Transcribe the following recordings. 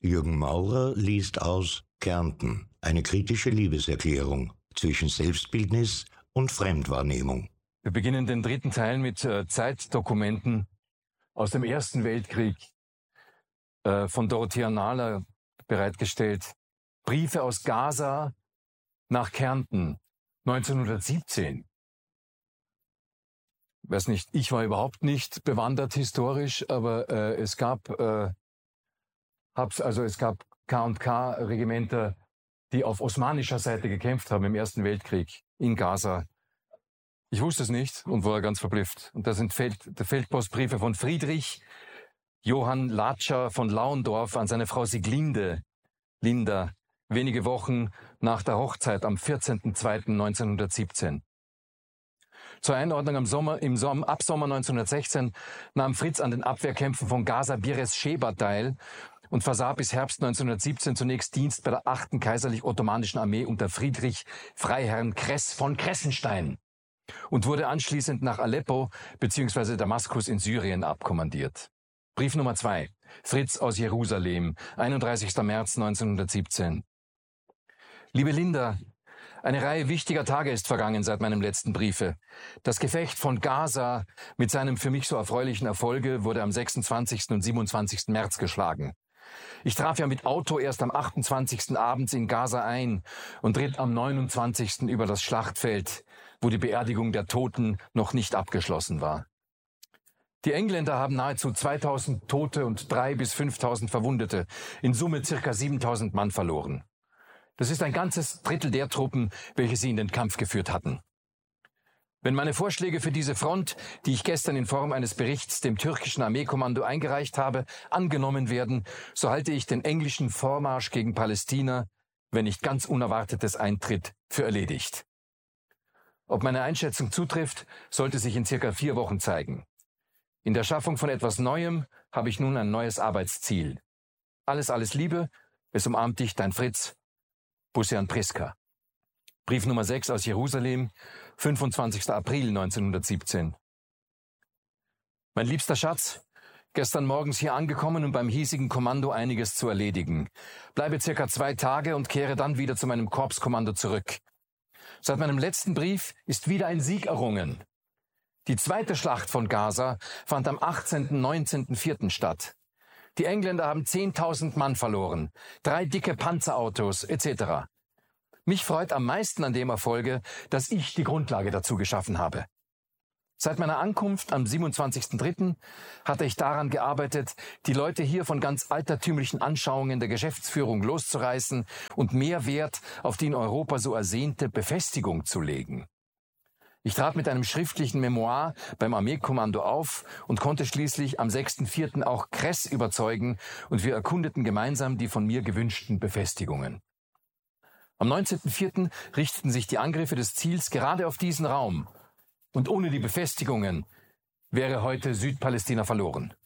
Jürgen Maurer liest aus Kärnten, eine kritische Liebeserklärung zwischen Selbstbildnis und Fremdwahrnehmung. Wir beginnen den dritten Teil mit Zeitdokumenten aus dem Ersten Weltkrieg, von Dorothea Nahler bereitgestellt. Briefe aus Gaza nach Kärnten 1917. Weiß nicht, ich war überhaupt nicht bewandert historisch, aber es gab K&K-Regimenter, die auf osmanischer Seite gekämpft haben im Ersten Weltkrieg in Gaza. Ich wusste es nicht und war ganz verblüfft. Und da sind Feldpostbriefe von Friedrich Johann Latscher von Lauendorf an seine Frau Sieglinde, Linda, wenige Wochen nach der Hochzeit am 14.02.1917. Zur Einordnung ab Sommer 1916 nahm Fritz an den Abwehrkämpfen von Gaza Bires Sheba teil und versah bis Herbst 1917 zunächst Dienst bei der 8. Kaiserlich-Ottomanischen Armee unter Friedrich Freiherrn Kress von Kressenstein und wurde anschließend nach Aleppo bzw. Damaskus in Syrien abkommandiert. Brief Nummer 2. Fritz aus Jerusalem, 31. März 1917. Liebe Linda, eine Reihe wichtiger Tage ist vergangen seit meinem letzten Briefe. Das Gefecht von Gaza mit seinem für mich so erfreulichen Erfolge wurde am 26. und 27. März geschlagen. Ich traf ja mit Auto erst am 28. abends in Gaza ein und ritt am 29. über das Schlachtfeld, wo die Beerdigung der Toten noch nicht abgeschlossen war. Die Engländer haben nahezu 2000 Tote und 3.000 bis 5.000 Verwundete, in Summe ca. 7.000 Mann verloren. Das ist ein ganzes Drittel der Truppen, welche sie in den Kampf geführt hatten. Wenn meine Vorschläge für diese Front, die ich gestern in Form eines Berichts dem türkischen Armeekommando eingereicht habe, angenommen werden, so halte ich den englischen Vormarsch gegen Palästina, wenn nicht ganz Unerwartetes eintritt, für erledigt. Ob meine Einschätzung zutrifft, sollte sich in circa 4 Wochen zeigen. In der Schaffung von etwas Neuem habe ich nun ein neues Arbeitsziel. Alles Liebe, es umarmt dich, dein Fritz. Busse an Priska. Brief Nummer 6 aus Jerusalem, 25. April 1917. Mein liebster Schatz, gestern morgens hier angekommen und beim hiesigen Kommando einiges zu erledigen. Bleibe circa 2 Tage und kehre dann wieder zu meinem Korpskommando zurück. Seit meinem letzten Brief ist wieder ein Sieg errungen. Die zweite Schlacht von Gaza fand am 18. 19.04. statt. Die Engländer haben 10.000 Mann verloren, 3 dicke Panzerautos etc. Mich freut am meisten an dem Erfolge, dass ich die Grundlage dazu geschaffen habe. Seit meiner Ankunft am 27.03. hatte ich daran gearbeitet, die Leute hier von ganz altertümlichen Anschauungen der Geschäftsführung loszureißen und mehr Wert auf die in Europa so ersehnte Befestigung zu legen. Ich trat mit einem schriftlichen Memoir beim Armeekommando auf und konnte schließlich am 6.04. auch Kress überzeugen und wir erkundeten gemeinsam die von mir gewünschten Befestigungen. Am 19.04. richteten sich die Angriffe des Ziels gerade auf diesen Raum und ohne die Befestigungen wäre heute Südpalästina verloren.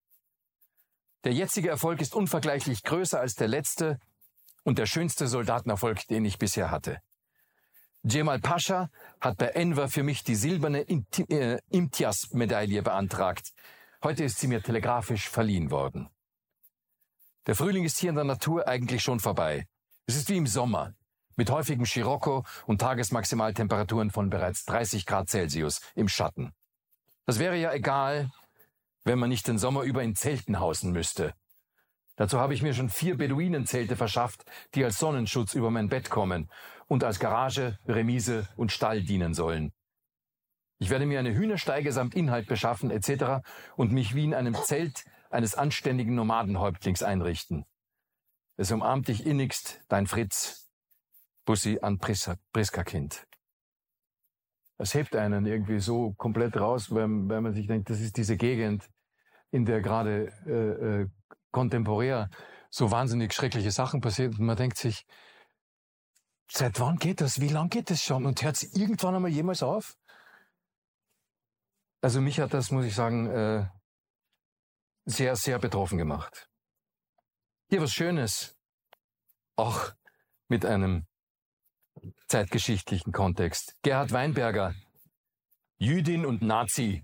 Der jetzige Erfolg ist unvergleichlich größer als der letzte und der schönste Soldatenerfolg, den ich bisher hatte. Cemal Pascha hat bei Enver für mich die silberne Imtiaz-Medaille beantragt. Heute ist sie mir telegrafisch verliehen worden. Der Frühling ist hier in der Natur eigentlich schon vorbei. Es ist wie im Sommer, mit häufigem Scirocco und Tagesmaximaltemperaturen von bereits 30 Grad Celsius im Schatten. Das wäre ja egal, wenn man nicht den Sommer über in Zelten hausen müsste. Dazu habe ich mir schon 4 Beduinenzelte verschafft, die als Sonnenschutz über mein Bett kommen und als Garage, Remise und Stall dienen sollen. Ich werde mir eine Hühnersteige samt Inhalt beschaffen etc. und mich wie in einem Zelt eines anständigen Nomadenhäuptlings einrichten. Es umarmt dich innigst, dein Fritz. Bussi an Priska-Kind. Es hebt einen irgendwie so komplett raus, wenn man sich denkt, das ist diese Gegend, in der gerade kontemporär so wahnsinnig schreckliche Sachen passieren. Und man denkt sich, seit wann geht das? Wie lang geht das schon? Und hört es irgendwann einmal jemals auf? Also mich hat das, muss ich sagen, sehr, sehr betroffen gemacht. Hier was Schönes, auch mit einem zeitgeschichtlichen Kontext. Gerhard Weinberger, Jüdin und Nazi,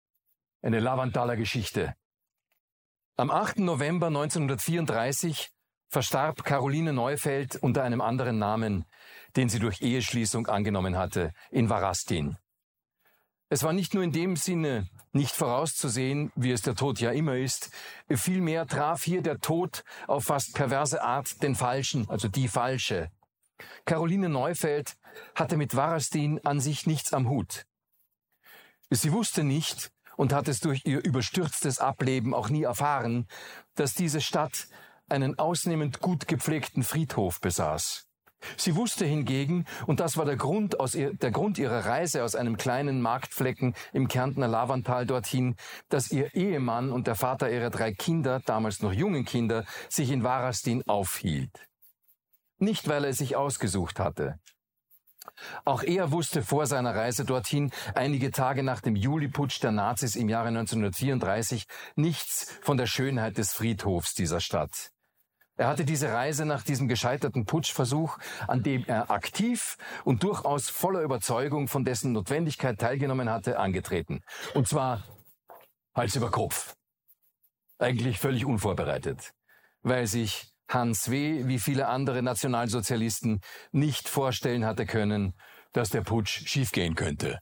eine Lavantaler Geschichte. Am 8. November 1934 verstarb Caroline Neufeld unter einem anderen Namen, den sie durch Eheschließung angenommen hatte, in Warastin. Es war nicht nur in dem Sinne nicht vorauszusehen, wie es der Tod ja immer ist, vielmehr traf hier der Tod auf fast perverse Art den Falschen, also die Falsche. Caroline Neufeld hatte mit Warastin an sich nichts am Hut. Sie wusste nicht und hat es durch ihr überstürztes Ableben auch nie erfahren, dass diese Stadt einen ausnehmend gut gepflegten Friedhof besaß. Sie wusste hingegen, und das war der Grund ihrer Reise aus einem kleinen Marktflecken im Kärntner Lavantal dorthin, dass ihr Ehemann und der Vater ihrer 3 Kinder, damals noch jungen Kinder, sich in Warastin aufhielt. Nicht, weil er es sich ausgesucht hatte. Auch er wusste vor seiner Reise dorthin, einige Tage nach dem Juliputsch der Nazis im Jahre 1934, nichts von der Schönheit des Friedhofs dieser Stadt. Er hatte diese Reise nach diesem gescheiterten Putschversuch, an dem er aktiv und durchaus voller Überzeugung von dessen Notwendigkeit teilgenommen hatte, angetreten. Und zwar Hals über Kopf. Eigentlich völlig unvorbereitet, weil sich Hans W., wie viele andere Nationalsozialisten, nicht vorstellen hatte können, dass der Putsch schiefgehen könnte.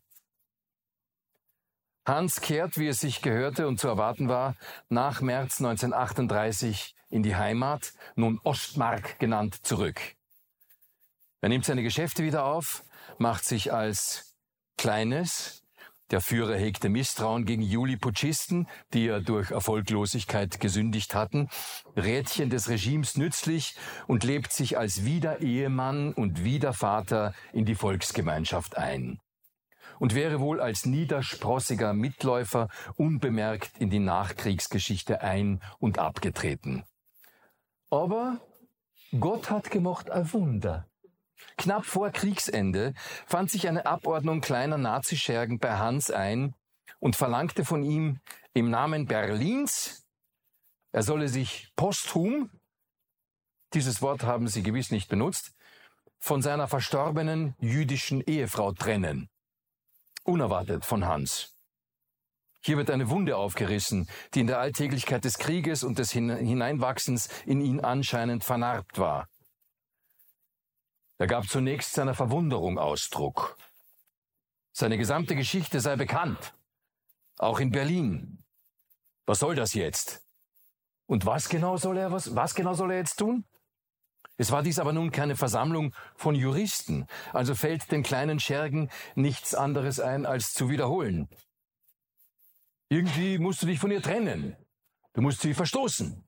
Hans kehrt, wie es sich gehörte und zu erwarten war, nach März 1938 in die Heimat, nun Ostmark genannt, zurück. Er nimmt seine Geschäfte wieder auf, macht sich als Kleines, der Führer hegte Misstrauen gegen Juliputschisten, die ja durch Erfolglosigkeit gesündigt hatten, Rädchen des Regimes nützlich und lebt sich als Wiederehemann und Wiedervater in die Volksgemeinschaft ein. Und wäre wohl als niedersprossiger Mitläufer unbemerkt in die Nachkriegsgeschichte ein- und abgetreten. Aber Gott hat gemocht ein Wunder. Knapp vor Kriegsende fand sich eine Abordnung kleiner Nazischergen bei Hans ein und verlangte von ihm im Namen Berlins, er solle sich posthum, dieses Wort haben sie gewiss nicht benutzt, von seiner verstorbenen jüdischen Ehefrau trennen. Unerwartet von Hans. Hier wird eine Wunde aufgerissen, die in der Alltäglichkeit des Krieges und des Hineinwachsens in ihn anscheinend vernarbt war. Er gab zunächst seiner Verwunderung Ausdruck. Seine gesamte Geschichte sei bekannt, auch in Berlin. Was soll das jetzt? Und was genau soll er jetzt tun? Es war dies aber nun keine Versammlung von Juristen, also fällt den kleinen Schergen nichts anderes ein, als zu wiederholen. Irgendwie musst du dich von ihr trennen. Du musst sie verstoßen.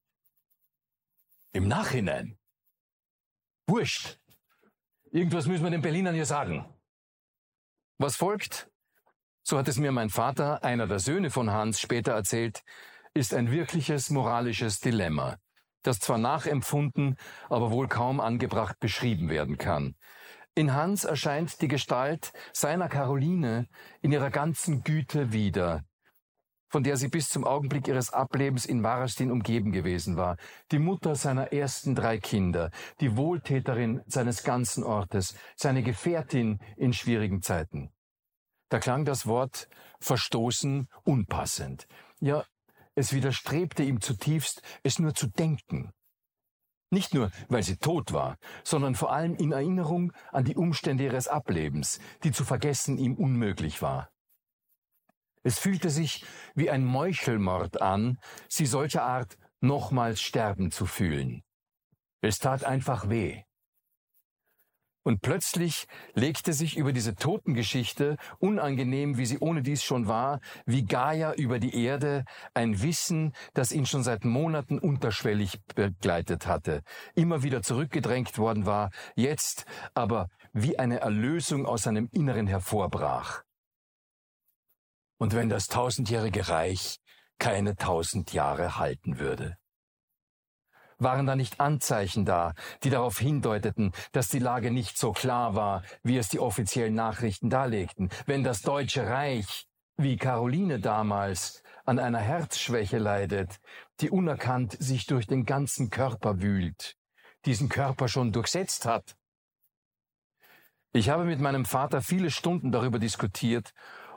Im Nachhinein. Wurscht. Irgendwas müssen wir den Berlinern hier sagen. Was folgt, so hat es mir mein Vater, einer der Söhne von Hans, später erzählt, ist ein wirkliches moralisches Dilemma, das zwar nachempfunden, aber wohl kaum angebracht beschrieben werden kann. In Hans erscheint die Gestalt seiner Caroline in ihrer ganzen Güte wieder, von der sie bis zum Augenblick ihres Ablebens in Warastin umgeben gewesen war, die Mutter seiner ersten 3 Kinder, die Wohltäterin seines ganzen Ortes, seine Gefährtin in schwierigen Zeiten. Da klang das Wort verstoßen unpassend. Ja, es widerstrebte ihm zutiefst, es nur zu denken. Nicht nur, weil sie tot war, sondern vor allem in Erinnerung an die Umstände ihres Ablebens, die zu vergessen ihm unmöglich war. Es fühlte sich wie ein Meuchelmord an, sie solcher Art nochmals sterben zu fühlen. Es tat einfach weh. Und plötzlich legte sich über diese Totengeschichte, unangenehm wie sie ohnedies schon war, wie Gaia über die Erde, ein Wissen, das ihn schon seit Monaten unterschwellig begleitet hatte, immer wieder zurückgedrängt worden war, jetzt aber wie eine Erlösung aus seinem Inneren hervorbrach. Und wenn das 1000-jährige Reich keine 1000 Jahre halten würde? Waren da nicht Anzeichen da, die darauf hindeuteten, dass die Lage nicht so klar war, wie es die offiziellen Nachrichten darlegten? Wenn das Deutsche Reich, wie Caroline damals, an einer Herzschwäche leidet, die unerkannt sich durch den ganzen Körper wühlt, diesen Körper schon durchsetzt hat? Ich habe mit meinem Vater viele Stunden darüber diskutiert,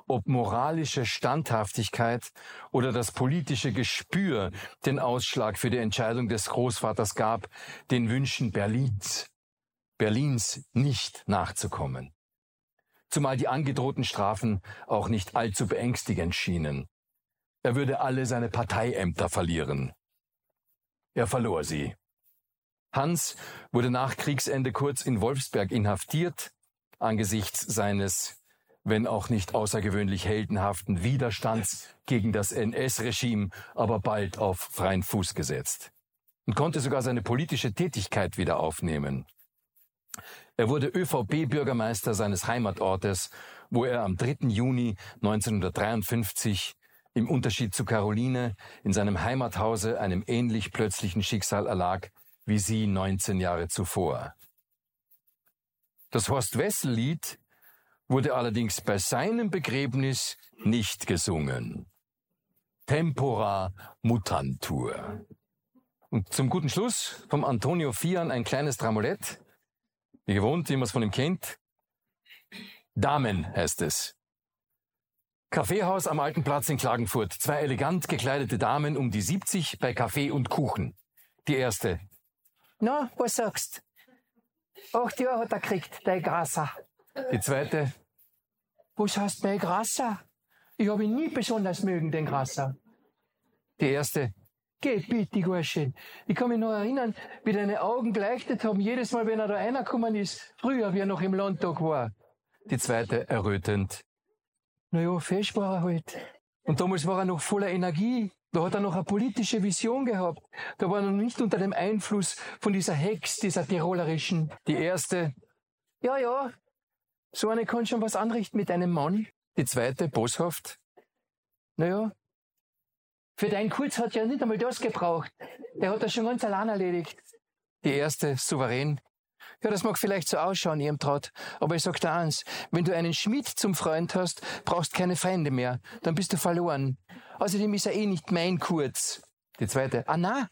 ob moralische Standhaftigkeit oder das politische Gespür den Ausschlag für die Entscheidung des Großvaters gab, den Wünschen Berlins nicht nachzukommen. Zumal die angedrohten Strafen auch nicht allzu beängstigend schienen. Er würde alle seine Parteiämter verlieren. Er verlor sie. Hans wurde nach Kriegsende kurz in Wolfsberg inhaftiert, angesichts seines, wenn auch nicht außergewöhnlich heldenhaften Widerstands gegen das NS-Regime, aber bald auf freien Fuß gesetzt und konnte sogar seine politische Tätigkeit wieder aufnehmen. Er wurde ÖVP-Bürgermeister seines Heimatortes, wo er am 3. Juni 1953 im Unterschied zu Caroline in seinem Heimathause einem ähnlich plötzlichen Schicksal erlag wie sie 19 Jahre zuvor. Das Horst-Wessel-Lied wurde allerdings bei seinem Begräbnis nicht gesungen. Tempora mutantur. Und zum guten Schluss vom Antonio Fian ein kleines Dramolett. Wie gewohnt, wie man es von ihm kennt. Damen heißt es. Kaffeehaus am Alten Platz in Klagenfurt. 2 elegant gekleidete Damen um die 70 bei Kaffee und Kuchen. Die erste. Na, was sagst? 8 Jahre hat er gekriegt, der Grasser. Die zweite. Was heißt mein Grasser? Ich habe ihn nie besonders mögen, den Grasser. Die erste. Geh bitte, Gorschen. Ich kann mich noch erinnern, wie deine Augen geleuchtet haben, jedes Mal, wenn er da reingekommen ist, früher, wie er noch im Landtag war. Die zweite errötend. Naja, fest war er halt. Und damals war er noch voller Energie. Da hat er noch eine politische Vision gehabt. Da war er noch nicht unter dem Einfluss von dieser Hex, dieser tirolerischen. Die erste. Ja, so eine kann schon was anrichten mit einem Mann. Die zweite, boshaft. Naja, für deinen Kurz hat ja nicht einmal das gebraucht. Der hat das schon ganz allein erledigt. Die erste, souverän. Ja, das mag vielleicht so ausschauen, Irmtraut, aber ich sag dir eins, wenn du einen Schmied zum Freund hast, brauchst keine Feinde mehr, dann bist du verloren. Außerdem ist er eh nicht mein Kurz. Die zweite. Ah, na?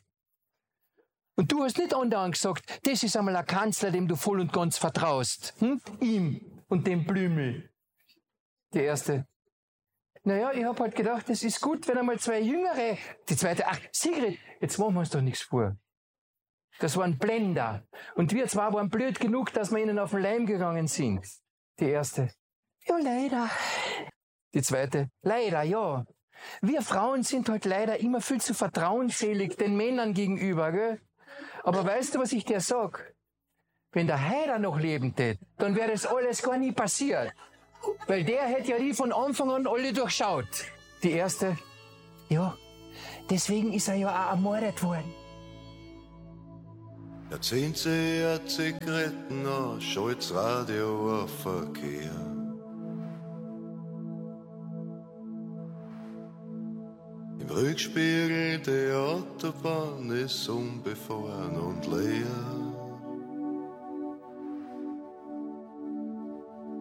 Und du hast nicht andauernd gesagt, das ist einmal ein Kanzler, dem du voll und ganz vertraust. Ihm und dem Blümel. Die erste. Naja, ich hab halt gedacht, es ist gut, wenn einmal 2 Jüngere... Die zweite, ach, Sigrid, jetzt machen wir uns doch nichts vor. Das waren Blender. Und wir zwei waren blöd genug, dass wir ihnen auf den Leim gegangen sind. Die erste. Ja, leider. Die zweite. Leider, ja. Wir Frauen sind halt leider immer viel zu vertrauensselig den Männern gegenüber, gell? Aber weißt du, was ich dir sag? Wenn der Heider noch leben tät, dann wäre das alles gar nie passiert. Weil der hätte ja die von Anfang an alle durchschaut. Die erste. Ja, deswegen ist er ja auch ermordet worden. Da ziehen sie ja Zigaretten an, schalt's Radio auf Verkehr. Im Rückspiegel der Autobahn ist unbefahren und leer.